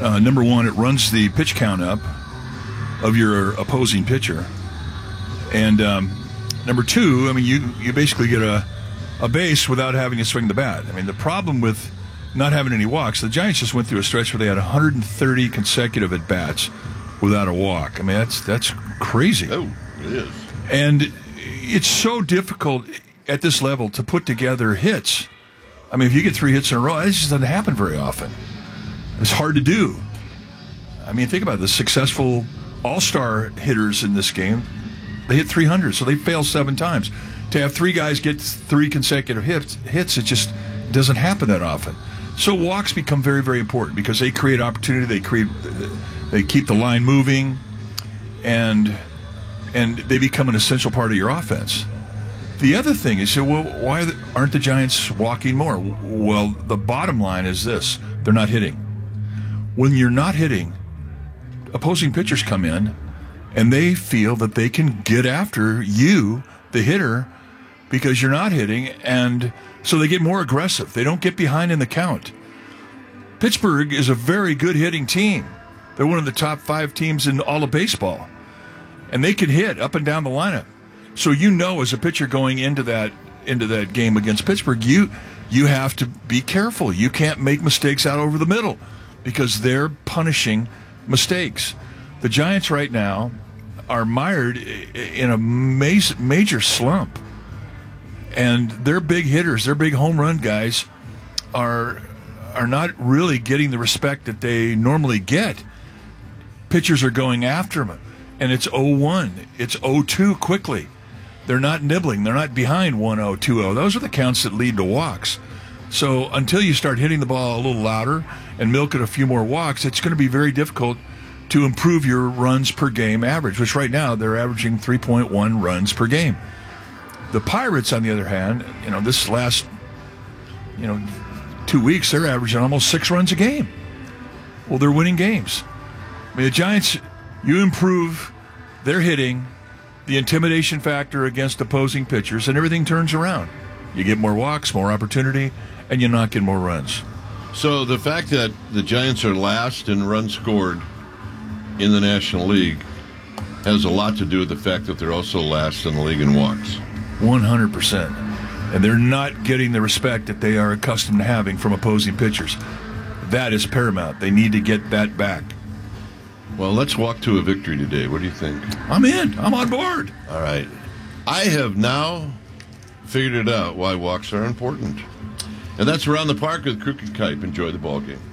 Number one, it runs the pitch count up of your opposing pitcher. And number two, I mean, you basically get a base without having to swing the bat. I mean, the problem with not having any walks, the Giants just went through a stretch where they had 130 consecutive at-bats without a walk. I mean, that's crazy. Oh, it is. And it's so difficult at this level to put together hits. I mean, if you get 3 hits in a row, it just doesn't happen very often. It's hard to do. I mean, think about it. The successful all-star hitters in this game, they hit 300, so they fail 7 times. To have 3 guys get 3 consecutive hits, it just doesn't happen that often. So walks become very, very important because they create opportunity. They keep the line moving, and they become an essential part of your offense. The other thing is, well, why aren't the Giants walking more? Well, the bottom line is this: they're not hitting. When you're not hitting, opposing pitchers come in, and they feel that they can get after you, the hitter, because you're not hitting, and so they get more aggressive. They don't get behind in the count. Pittsburgh is a very good hitting team. They're one of the top 5 teams in all of baseball, and they can hit up and down the lineup. So as a pitcher going into that game against Pittsburgh, you have to be careful. You can't make mistakes out over the middle because they're punishing mistakes. The Giants right now are mired in a major slump. And their big hitters, their big home run guys, are not really getting the respect that they normally get. Pitchers are going after them, and it's 0-1. It's 0-2 quickly. They're not nibbling. They're not behind 1-0, 2-0. Those are the counts that lead to walks. So until you start hitting the ball a little louder and milk it a few more walks, it's going to be very difficult to improve your runs per game average, which right now they're averaging 3.1 runs per game. The Pirates, on the other hand, this last 2 weeks, they're averaging almost 6 runs a game. Well, they're winning games. I mean, the Giants, you improve their hitting, the intimidation factor against opposing pitchers, and everything turns around. You get more walks, more opportunity, and you knock in more runs. So the fact that the Giants are last in runs scored in the National League has a lot to do with the fact that they're also last in the league in walks. 100%. And they're not getting the respect that they are accustomed to having from opposing pitchers. That is paramount. They need to get that back. Well, let's walk to a victory today. What do you think? I'm in. I'm on board. All right. I have now figured it out why walks are important. And that's Around the Park with Kruk and Kuip. Enjoy the ball game.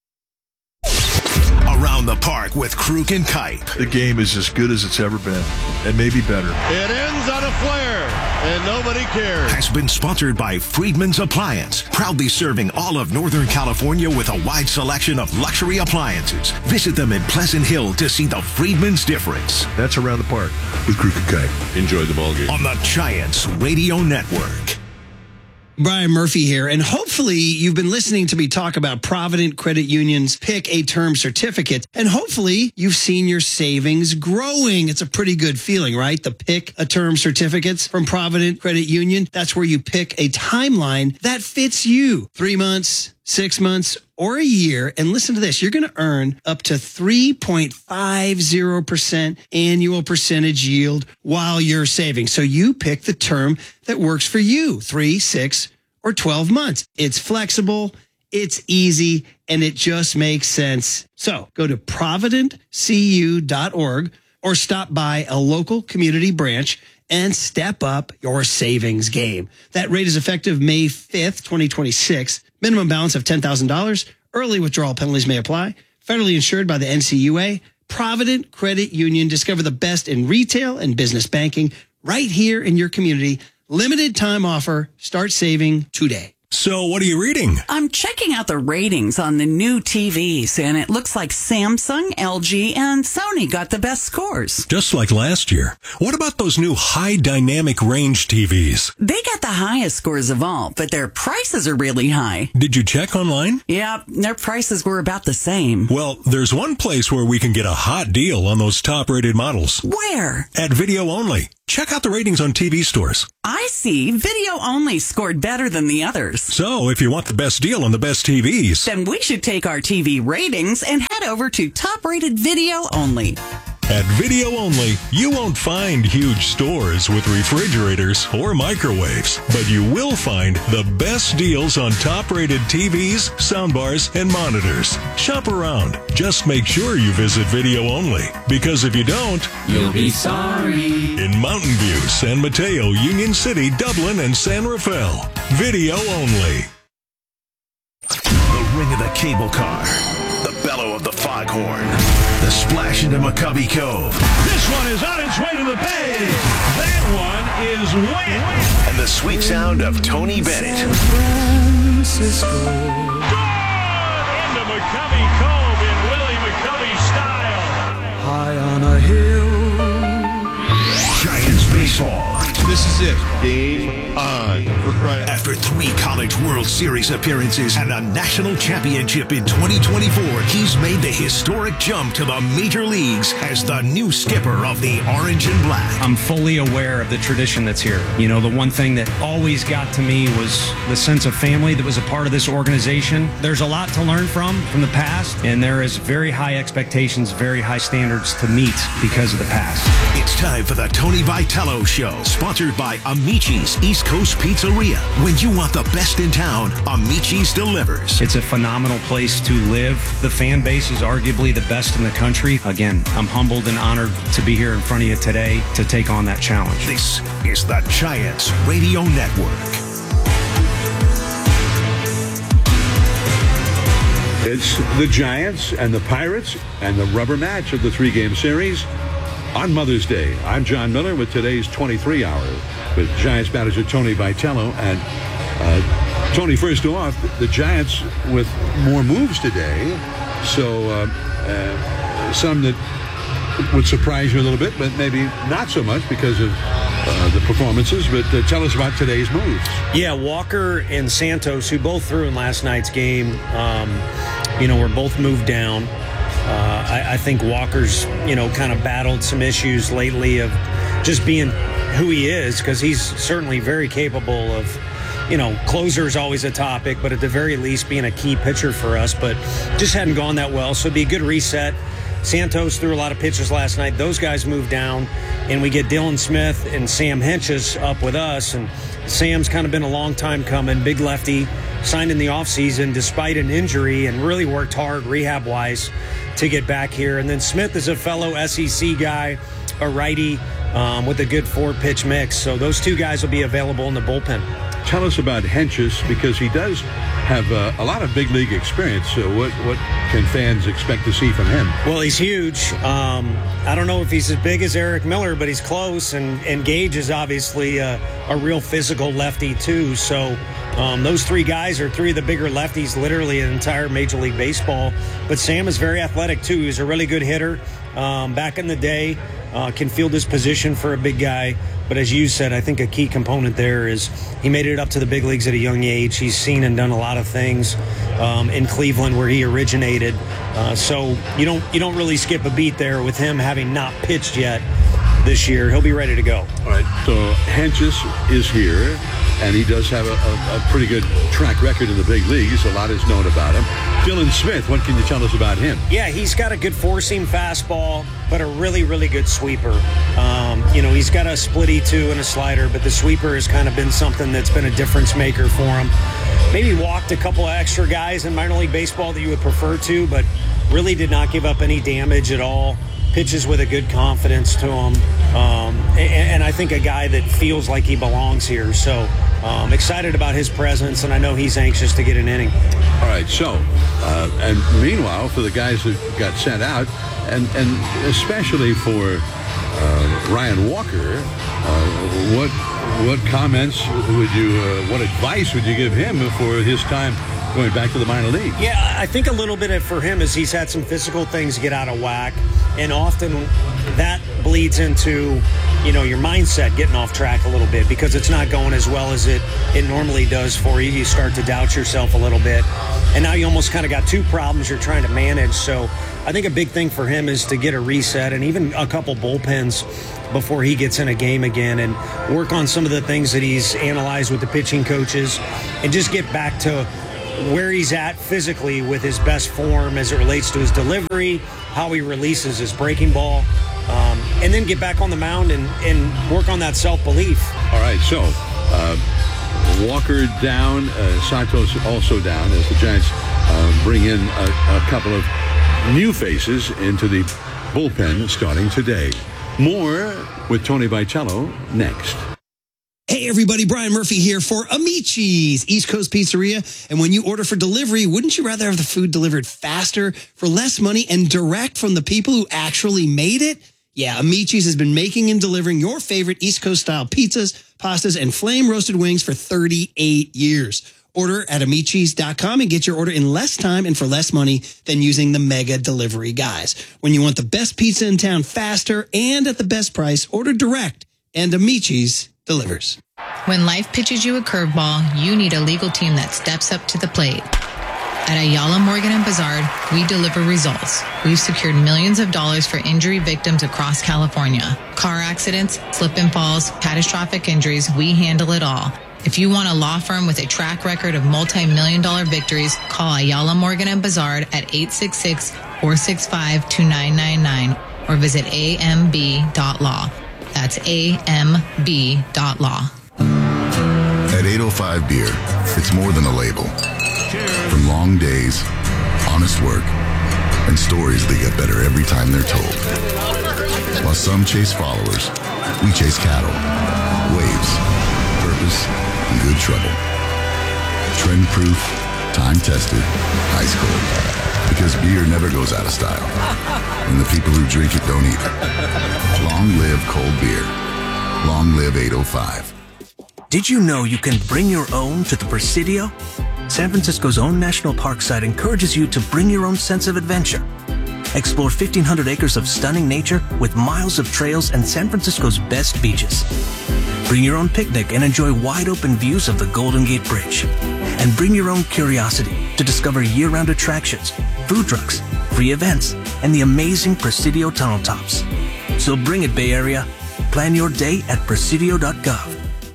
Around the Park with Kruk and Kuip. The game is as good as it's ever been, and maybe better. It ends on a flare, and nobody cares. Has been sponsored by Friedman's Appliance, proudly serving all of Northern California with a wide selection of luxury appliances. Visit them in Pleasant Hill to see the Friedman's difference. That's Around the Park with Kruk and Kuip. Enjoy the ball game. On the Giants Radio Network. Brian Murphy here, and hopefully you've been listening to me talk about Provident Credit Union's Pick a Term Certificate, and hopefully you've seen your savings growing. It's a pretty good feeling, right? The Pick a Term Certificates from Provident Credit Union. That's where you pick a timeline that fits you. 3 months, 6 months, or a year. And listen to this. You're going to earn up to 3.50% annual percentage yield while you're saving. So you pick the term that works for you, 3, 6, or 12 months. It's flexible, it's easy, and it just makes sense. So go to providentcu.org or stop by a local community branch and step up your savings game. That rate is effective May 5th, 2026. Minimum balance of $10,000. Early withdrawal penalties may apply. Federally insured by the NCUA. Provident Credit Union. Discover the best in retail and business banking right here in your community. Limited time offer. Start saving today. So what are you reading? I'm checking out the ratings on the new TVs, and it looks like Samsung, LG, and Sony got the best scores. Just like last year. What about those new high dynamic range TVs? They got the highest scores of all, but their prices are really high. Did you check online? Yeah, their prices were about the same. Well, there's one place where we can get a hot deal on those top-rated models. Where? At Video Only. Check out the ratings on TV stores. I see. Video only scored better than the others. So, if you want the best deal on the best TVs, Then we should take our TV ratings and head over to top-rated video only. at Video Only, you won't find huge stores with refrigerators or microwaves, but you will find the best deals on top-rated TVs, soundbars, and monitors. Shop around. Just make sure you visit Video Only, because if you don't, you'll be sorry. In Mountain View, San Mateo, Union City, Dublin, and San Rafael. Video Only. The ring of the cable car. The bellow of the foghorn. The splash into McCovey Cove. This one is on its way to the bay. That one is wet. And the sweet sound of Tony Bennett. Gone into McCovey Cove in Willie McCovey style. High on a hill. Giants baseball. This is it. Game on. After 3 College World Series appearances and a national championship in 2024, he's made the historic jump to the major leagues as the new skipper of the Orange and Black. I'm fully aware of the tradition that's here. You know, the one thing that always got to me was the sense of family that was a part of this organization. There's a lot to learn from the past, and there is very high expectations, very high standards to meet because of the past. It's time for the Tony Vitello Show, sponsored by Amici's East Coast Pizzeria. When you want the best in town, Amici's delivers. It's a phenomenal place to live. The fan base is arguably the best in the country. Again, I'm humbled and honored to be here in front of you today to take on that challenge. This is the Giants Radio Network. It's the Giants and the Pirates and the rubber match of the 3-game series on Mother's Day. I'm John Miller with today's 23 Hour with Giants manager Tony Vitello. And Tony, first off, the Giants with more moves today. So some that would surprise you a little bit, but maybe not so much because of the performances. But tell us about today's moves. Yeah, Walker and Santos, who both threw in last night's game, were both moved down. I think Walker's, kind of battled some issues lately of just being who he is, because he's certainly very capable of, closer is always a topic, but at the very least being a key pitcher for us, but just hadn't gone that well. So it'd be a good reset. Santos threw a lot of pitches last night. Those guys moved down, and we get Dylan Smith and Sam Hentges up with us. And Sam's kind of been a long time coming, big lefty, signed in the offseason despite an injury and really worked hard rehab-wise to get back here. And then Smith is a fellow SEC guy, a righty with a good 4-pitch mix. So those two guys will be available in the bullpen. Tell us about Hentges, because he does have a lot of big league experience. So what can fans expect to see from him? Well, he's huge. I don't know if he's as big as Eric Miller, but he's close. And Gage is obviously a real physical lefty, too. So those 3 guys are 3 of the bigger lefties literally in entire Major League Baseball. But Sam is very athletic, too. He's a really good hitter. Back in the day, can field his position for a big guy. But as you said, I think a key component there is he made it up to the big leagues at a young age. He's seen and done a lot of things in Cleveland where he originated. So you don't really skip a beat there with him having not pitched yet this year. He'll be ready to go. All right, so Hentges is here, and he does have a pretty good track record in the big leagues. A lot is known about him. Dylan Smith, what can you tell us about him? Yeah, he's got a good 4-seam fastball, but a really, really good sweeper. He's got a split E2 and a slider, but the sweeper has kind of been something that's been a difference maker for him. Maybe walked a couple of extra guys in minor league baseball that you would prefer to, but really did not give up any damage at all. Pitches with a good confidence to him. And I think a guy that feels like he belongs here. So excited about his presence, and I know he's anxious to get an inning. All right, so, and meanwhile, for the guys that got sent out, and especially for Ryan Walker, what comments would you, what advice would you give him for his time going back to the minor league? Yeah, I think a little bit for him is he's had some physical things get out of whack, and often that bleeds into, your mindset getting off track a little bit because it's not going as well as it normally does for you. You start to doubt yourself a little bit, and now you almost kind of got 2 problems you're trying to manage. So I think a big thing for him is to get a reset and even a couple bullpens before he gets in a game again, and work on some of the things that he's analyzed with the pitching coaches, and just get back to where he's at physically with his best form as it relates to his delivery, how he releases his breaking ball, and then get back on the mound and work on that self-belief. All right, so Walker down, Santos also down as the Giants bring in a couple of new faces into the bullpen starting today. More with Tony Vitello next. Hey everybody, Brian Murphy here for Amici's, East Coast Pizzeria. And when you order for delivery, wouldn't you rather have the food delivered faster, for less money, and direct from the people who actually made it? Yeah, Amici's has been making and delivering your favorite East Coast style pizzas, pastas, and flame roasted wings for 38 years. Order at Amici's.com and get your order in less time and for less money than using the mega delivery guys. When you want the best pizza in town faster and at the best price, order direct, and Amici's delivers. When life pitches you a curveball, you need a legal team that steps up to the plate. At Ayala Morgan & Bazard, we deliver results. We've secured millions of dollars for injury victims across California. Car accidents, slip and falls, catastrophic injuries, we handle it all. If you want a law firm with a track record of multi-million-dollar victories, call Ayala Morgan & Bazard at 866-465-2999 or visit amb.law. That's amb.law. At 805 Beer, it's more than a label. From long days, honest work, and stories that get better every time they're told. While some chase followers, we chase cattle, waves, purpose, and good trouble. Trend-proof, time-tested, ice cold. Because beer never goes out of style. And the people who drink it don't either. Long live cold beer. Long live 805. Did you know you can bring your own to the Presidio? San Francisco's own national park site encourages you to bring your own sense of adventure. Explore 1,500 acres of stunning nature with miles of trails and San Francisco's best beaches. Bring your own picnic and enjoy wide-open views of the Golden Gate Bridge. And bring your own curiosity to discover year-round attractions, food trucks, free events, and the amazing Presidio tunnel tops. So bring it, Bay Area. Plan your day at presidio.gov.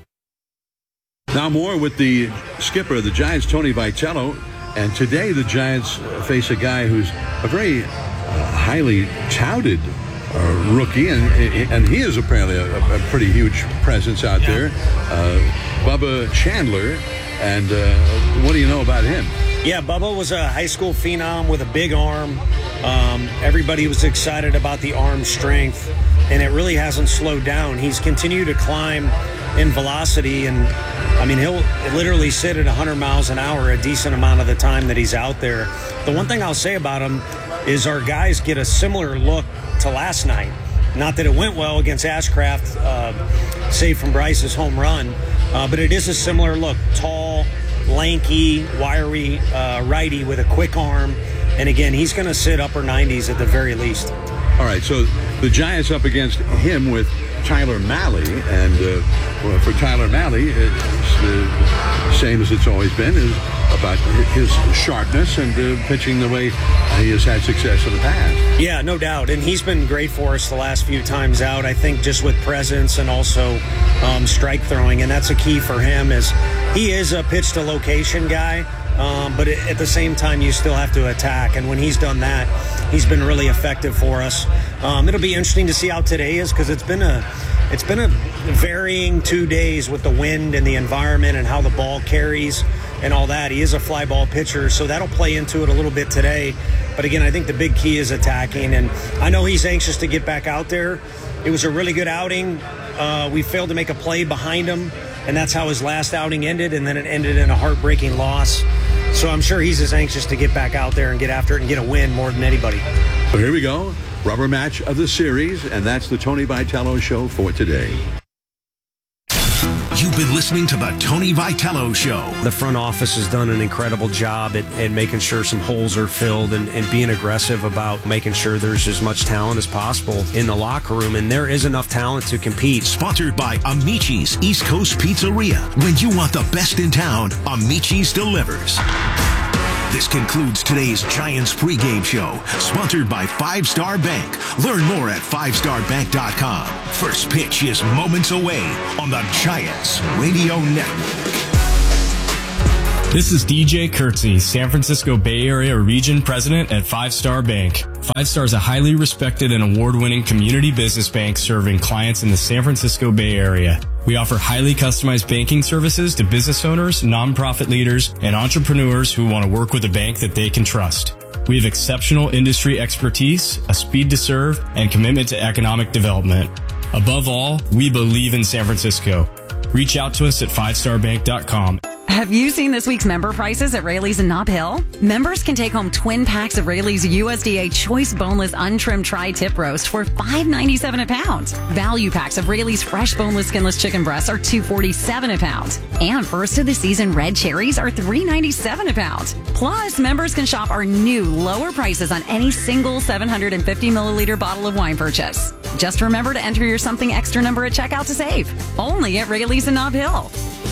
Now more with the skipper of the Giants, Tony Vitello. And today the Giants face a guy who's a very highly touted rookie, and he is apparently a pretty huge presence out there. Bubba Chandler. And what do you know about him? Yeah, Bubba was a high school phenom with a big arm. Everybody was excited about the arm strength, and it really hasn't slowed down. He's continued to climb in velocity, and I mean, he'll literally sit at 100 miles an hour a decent amount of the time that he's out there. The one thing I'll say about him is our guys get a similar look to last night. Not that it went well against Ashcraft, save from Bryce's home run, but it is a similar look. Tall, lanky, wiry righty with a quick arm. And again, he's going to sit upper 90s at the very least. All right, so the Giants up against him with Tyler Mahle, and for Tyler Mahle, it's the same as it's always been, is about his sharpness and pitching the way he has had success in the past. Yeah, no doubt, and he's been great for us the last few times out, I think, just with presence and also strike throwing, and that's a key for him, is he is a pitch-to-location guy, but at the same time, you still have to attack, and when he's done that, he's been really effective for us. It'll be interesting to see how today is, because it's been a varying 2 days with the wind and the environment and how the ball carries and all that. He is a fly ball pitcher, so that'll play into it a little bit today. But again, I think the big key is attacking, and I know he's anxious to get back out there. It was a really good outing. We failed to make a play behind him, and that's how his last outing ended, and then it ended in a heartbreaking loss. So I'm sure he's as anxious to get back out there and get after it and get a win more than anybody. So here we go. Rubber match of the series, and that's the Tony Vitello Show for today. You've been listening to the Tony Vitello Show. The front office has done an incredible job at making sure some holes are filled and being aggressive about making sure there's as much talent as possible in the locker room, and there is enough talent to compete. Sponsored by Amici's East Coast Pizzeria. When you want the best in town, Amici's delivers. This concludes today's Giants pregame show, sponsored by 5 Star Bank. Learn more at 5starbank.com. First pitch is moments away on the Giants Radio Network. This is DJ Kurtzy, San Francisco Bay Area Region President at 5 Star Bank. 5 Star is a highly respected and award-winning community business bank serving clients in the San Francisco Bay Area. We offer highly customized banking services to business owners, nonprofit leaders, and entrepreneurs who want to work with a bank that they can trust. We have exceptional industry expertise, a speed to serve, and commitment to economic development. Above all, we believe in San Francisco. Reach out to us at 5starbank.com. Have you seen this week's member prices at Raley's in Nob Hill? Members can take home twin packs of Raley's USDA Choice Boneless Untrimmed Tri-Tip Roast for $5.97 a pound. Value packs of Raley's Fresh Boneless Skinless Chicken Breasts are $2.47 a pound. And first of the season red cherries are $3.97 a pound. Plus, members can shop our new lower prices on any single 750 milliliter bottle of wine purchase. Just remember to enter your something extra number at checkout to save. Only at Raley's in Nob Hill.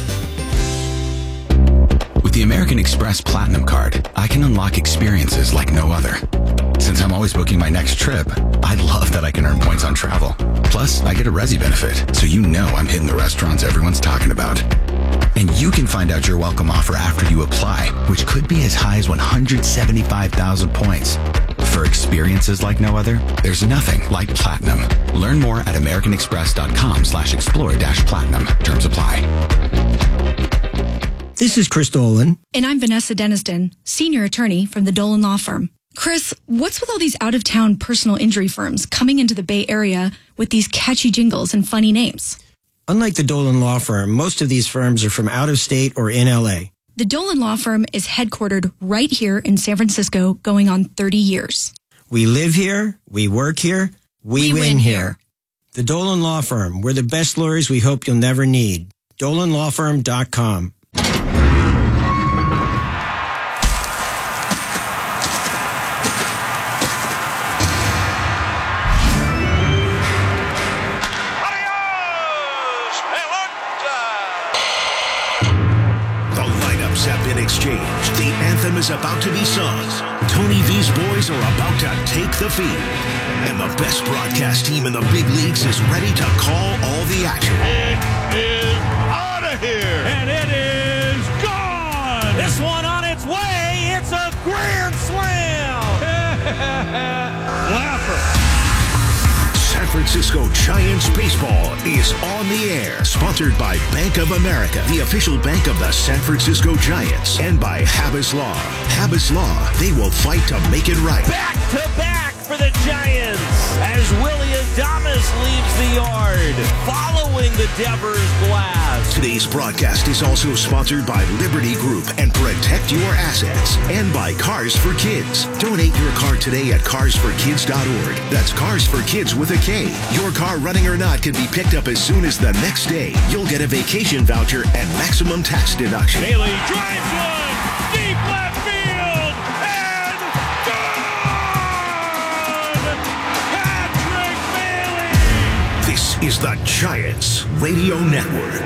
With the American Express Platinum Card, I can unlock experiences like no other. Since I'm always booking my next trip, I love that I can earn points on travel. Plus, I get a Resi benefit, so you know I'm hitting the restaurants everyone's talking about. And you can find out your welcome offer after you apply, which could be as high as 175,000 points. For experiences like no other, there's nothing like Platinum. Learn more at americanexpress.com/explore-platinum. Terms apply. This is Chris Dolan. And I'm Vanessa Deniston, senior attorney from the Dolan Law Firm. Chris, what's with all these out-of-town personal injury firms coming into the Bay Area with these catchy jingles and funny names? Unlike the Dolan Law Firm, most of these firms are from out of state or in L.A. The Dolan Law Firm is headquartered right here in San Francisco, going on 30 years. We live here, we work here, we win here. The Dolan Law Firm, we're the best lawyers we hope you'll never need. DolanLawFirm.com. Exchanged. The anthem is about to be sung. Tony V's boys are about to take the field. And the best broadcast team in the big leagues is ready to call all the action. It is out of here. And it is gone. This one on its way. It's a grand slam. Laugher. San Francisco Giants baseball is on the air. Sponsored by Bank of America, the official bank of the San Francisco Giants, and by Habas Law. Habas Law, they will fight to make it right. Back to back for the Giants as Willie Adames leaves the yard following the Devers blast. Today's broadcast is also sponsored by Liberty Group and Protect Your Assets, and by Cars for Kids. Donate your car today at carsforkids.org. That's Cars for Kids with a K. Your car, running or not, can be picked up as soon as the next day. You'll get a vacation voucher and maximum tax deduction. Bailey drives one deep left field and gone. Patrick Bailey. This is the Giants Radio Network.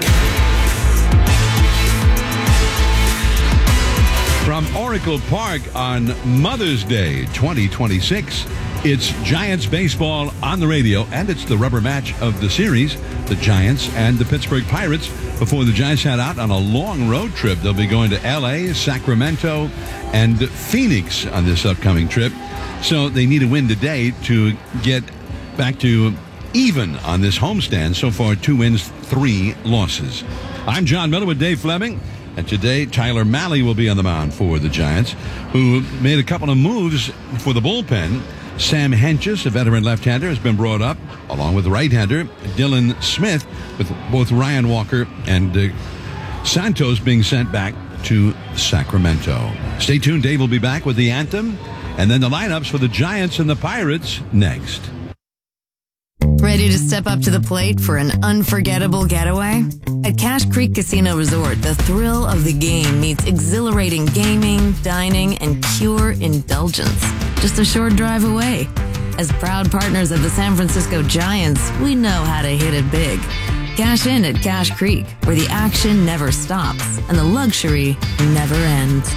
From Oracle Park on Mother's Day 2026, it's Giants baseball on the radio, and it's the rubber match of the series, the Giants and the Pittsburgh Pirates, before the Giants head out on a long road trip. They'll be going to L.A., Sacramento, and Phoenix on this upcoming trip. So they need a win today to get back to even on this homestand. So far, 2 wins, 3 losses. I'm John Miller with Dave Fleming. And today, Tyler Mahle will be on the mound for the Giants, who made a couple of moves for the bullpen. Sam Hentges, a veteran left-hander, has been brought up, along with right-hander Dylan Smith, with both Ryan Walker and Santos being sent back to Sacramento. Stay tuned. Dave will be back with the anthem, and then the lineups for the Giants and the Pirates next. Ready to step up to the plate for an unforgettable getaway? At Cache Creek Casino Resort, the thrill of the game meets exhilarating gaming, dining, and pure indulgence. Just a short drive away. As proud partners of the San Francisco Giants, we know how to hit it big. Cash in at Cache Creek, where the action never stops and the luxury never ends.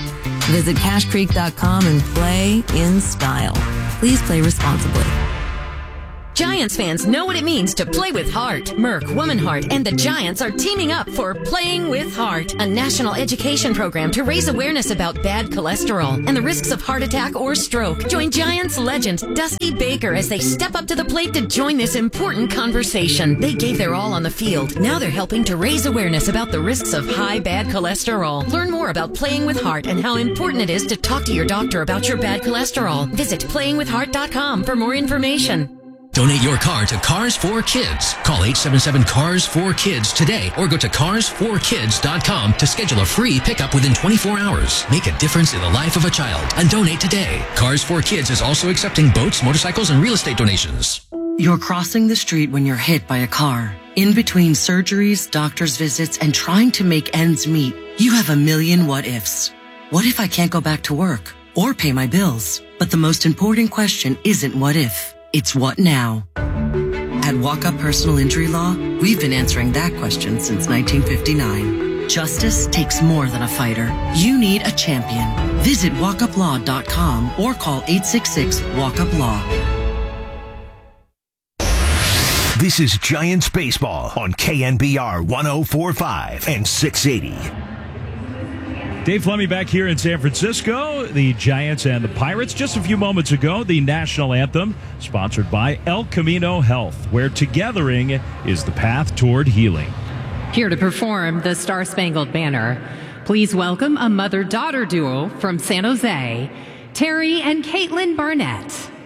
Visit CashCreek.com and play in style. Please play responsibly. Giants fans know what it means to play with heart. Merck, Woman Heart, and the Giants are teaming up for Playing with Heart, a national education program to raise awareness about bad cholesterol and the risks of heart attack or stroke. Join Giants legend Dusty Baker as they step up to the plate to join this important conversation. They gave their all on the field. Now they're helping to raise awareness about the risks of high bad cholesterol. Learn more about Playing with Heart and how important it is to talk to your doctor about your bad cholesterol. Visit playingwithheart.com for more information. Donate your car to Cars for Kids. Call 877-CARS-4-KIDS today or go to cars4kids.com to schedule a free pickup within 24 hours. Make a difference in the life of a child and donate today. Cars for Kids is also accepting boats, motorcycles, and real estate donations. You're crossing the street when you're hit by a car. In between surgeries, doctor's visits, and trying to make ends meet, you have a million what-ifs. What if I can't go back to work or pay my bills? But the most important question isn't what if. It's what now? At Walk-Up Personal Injury Law, we've been answering that question since 1959. Justice takes more than a fighter. You need a champion. Visit walkuplaw.com or call 866-WALK-UP-LAW. This is Giants Baseball on KNBR 104.5 and 680. Dave Fleming back here in San Francisco, the Giants and the Pirates. Just a few moments ago, the national anthem sponsored by El Camino Health, where togethering is the path toward healing. Here to perform the Star-Spangled Banner, please welcome a mother-daughter duo from San Jose, Terry and Caitlin Barnett.